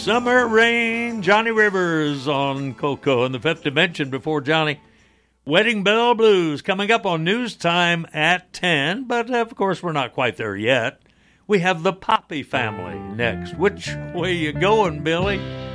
Summer Rain, Johnny Rivers on Coco in the Fifth Dimension before Johnny. Wedding Bell Blues coming up on News Time at 10, but of course we're not quite there yet. We have the Poppy Family next. Which way you going, Billy?